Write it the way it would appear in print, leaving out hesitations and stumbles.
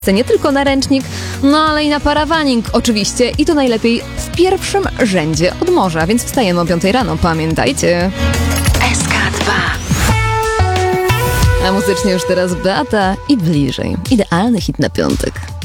Nie tylko na ręcznik, no ale i na parawaning oczywiście i to najlepiej w pierwszym rzędzie od morza, więc wstajemy o 5 rano, pamiętajcie. SK2. A muzycznie już teraz Beata i Bliżej. Idealny hit na piątek.